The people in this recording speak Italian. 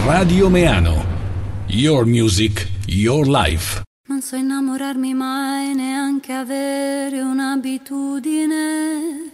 Radio Meano. Your music, your life. Non so innamorarmi mai, neanche avere un'abitudine.